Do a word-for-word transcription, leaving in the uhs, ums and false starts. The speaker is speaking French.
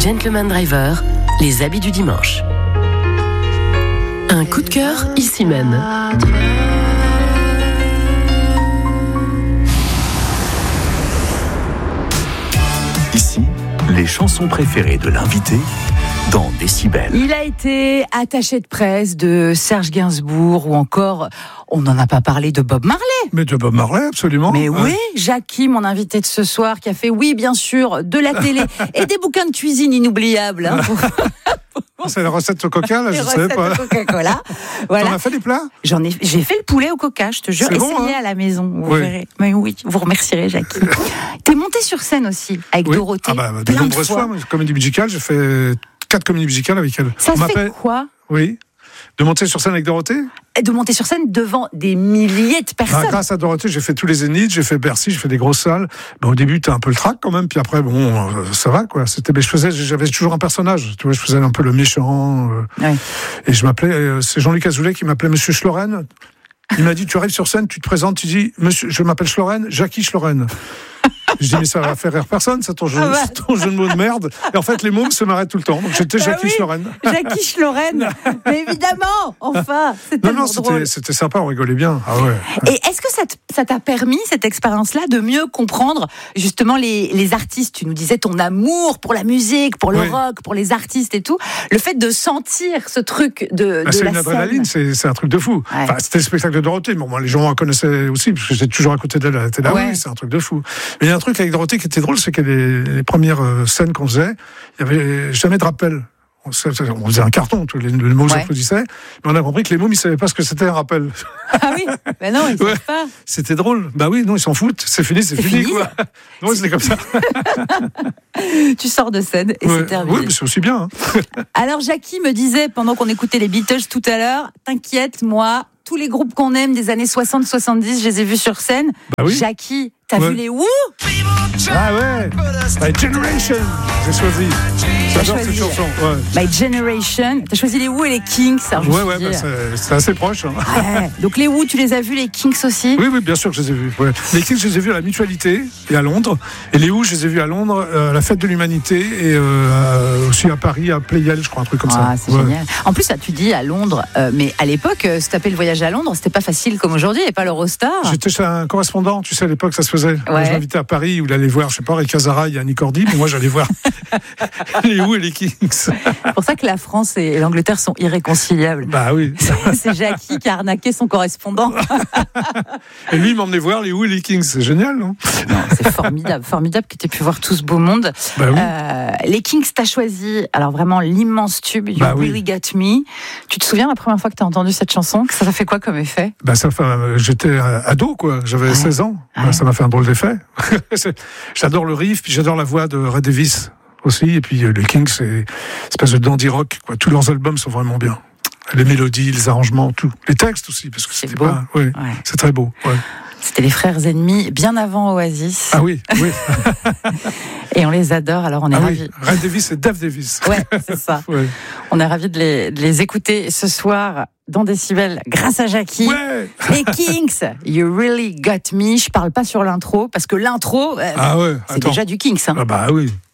Gentleman Driver, les habits du dimanche. Un coup de cœur, ici même. Ici, les chansons préférées de l'invité dans Décibel. Il a été attaché de presse de Serge Gainsbourg ou encore, on n'en a pas parlé, de Bob Marley. Mais de Bob Marley, absolument. Mais ouais. oui, Jackie, mon invité de ce soir, qui a fait, oui, bien sûr, de la télé et des bouquins de cuisine inoubliables. Hein, pour... C'est la recette au coca, là, les je ne savais pas. Coca-Cola. Voilà. T'en as fait des plats ? J'en ai, j'ai fait le poulet au coca, je te jure. C'est bon, Essayez hein ? à la maison, vous oui. verrez. Mais oui, vous remercierez, Jackie. T'es monté sur scène aussi, avec oui. Dorothée. Ah bah, de plein nombreuses de fois. fois, comédie musicale, j'ai fait quatre comédies musicales avec elle. Ça On se fait m'appelle... quoi ? Oui. De monter sur scène avec Dorothée ? De monter sur scène devant des milliers de personnes. Ah, grâce à Dorothée, j'ai fait tous les Zéniths, j'ai fait Bercy, j'ai fait des grosses salles. Ben, au début, t'as un peu le trac quand même, puis après, bon, euh, ça va quoi. C'était, ben, je faisais, j'avais toujours un personnage. Tu vois, je faisais un peu le méchant. Euh, oui. Et je m'appelais, euh, c'est Jean-Luc Azoulay qui m'appelait Monsieur Schloren. Il m'a dit, tu arrives sur scène, tu te présentes, tu dis, Monsieur, je m'appelle Schloren, Jackie Schloren. Je dis, mais ça va faire rire personne, c'est ton jeu, Ah bah. ton jeu de mots de merde. Et en fait, les mômes se marraient tout le temps. Donc j'étais Ah Jackie oui, Schloren. Jackie Schloren. Mais évidemment, enfin, c'est Non, tellement non, c'était, drôle. c'était sympa, on rigolait bien. Ah ouais. Et est-ce que ça, te, ça t'a permis, cette expérience-là, de mieux comprendre justement les, les artistes ? Tu nous disais ton amour pour la musique, pour le oui. rock, pour les artistes et tout. Le fait de sentir ce truc de, Bah, de c'est la une scène. adrénaline, c'est, c'est un truc de fou. Ouais. Enfin, c'était le spectacle de Dorothée. Bon, moi, les gens en connaissaient aussi, parce que j'étais toujours à côté d'elle à la télé. Ouais. Oui, c'est un truc de fou. Mais il y a un truc avec Dorothée qui était drôle, c'est que les, les premières scènes qu'on faisait, il n'y avait jamais de rappel. On faisait un carton, tous les, les mômes Ouais. applaudissaient, mais on a compris que les mômes, ils ne savaient pas ce que c'était un rappel. Ah oui, mais non, ils ne Ouais. savent pas. C'était drôle. Bah oui, non, ils s'en foutent. C'est fini, c'est, C'est fini, fini. quoi. Non, c'était comme ça. Tu sors de scène et Ouais. c'est terminé. Oui, mais c'est aussi bien. Hein. Alors Jackie me disait, pendant qu'on écoutait les Beatles tout à l'heure, t'inquiète, moi, tous les groupes qu'on aime des années soixante soixante-dix, je les ai vus sur scène. Bah oui. Jackie, t'as Ouais. vu les Who ? Ah ouais. My Generation, j'ai choisi. J'adore choisi. cette chanson. Ouais. My Generation. T'as choisi les Who et les Kings. Alors, je me Ouais, suis ouais, dit, bah, c'est, c'est assez proche. Hein. ouais. Donc les Who, tu les as vus, les Kings aussi ? Oui, oui, bien sûr que je les ai vus. Ouais. Les Kings, je les ai vus à la Mutualité et à Londres. Et les Who, je les ai vus à Londres, euh, à la Fête de l'Humanité et euh, aussi à Paris, à Playel, je crois, un truc comme Ah, ça. c'est Ouais. génial. En plus, ça, tu dis à Londres, euh, mais à l'époque, euh, se taper le voyage à Londres, c'était pas facile comme aujourd'hui, il n'y avait pas l'Eurostar. J'étais chez un correspondant, tu sais, à l'époque, ça se faisait. Moi, je m'invitais à Paris où il allait voir, je sais pas, Ray Casara, Yannick Cordy, mais moi, j'allais voir les Who et les Kings. C'est pour ça que la France et l'Angleterre sont irréconciliables. Bah oui. C'est Jackie qui a arnaqué son correspondant. Et lui, il m'emmenait voir les Who et les Kings. C'est génial, non? Non, c'est formidable, formidable que tu aies pu voir tout ce beau monde. Bah oui. Euh, les Kings, t'as choisi, alors vraiment l'immense tube, You Bah oui. Really Got Me. Tu te souviens la première fois que t'as entendu cette chanson? Ça t'a fait quoi comme effet? Bah ça fait, euh, j'étais ado, quoi. J'avais Ouais. seize ans. Ouais. Bah, ça m'a fait un drôle d'effet. C'est- j'adore le riff, puis j'adore la voix de Ray Davies aussi. Et puis euh, les Kings, c'est une espèce de dandy rock, quoi. Tous leurs albums sont vraiment bien. Les mélodies, les arrangements, tout. Les textes aussi, parce que C'est c'était beau. pas. Oui, Ouais. c'est très beau. Ouais. C'était les frères ennemis, bien avant Oasis. Ah oui, oui. Et on les adore, alors on est Ah oui. ravis. Ray Davies et Dave Davies. Ouais, c'est ça. Ouais. On est ravis de les, de les écouter ce soir dans Décibel grâce à Jackie. Ouais. Les Kings, You Really Got Me. Je parle pas sur l'intro parce que l'intro, euh, Ah ouais. c'est Attends. déjà du Kings. Hein. Ah bah oui.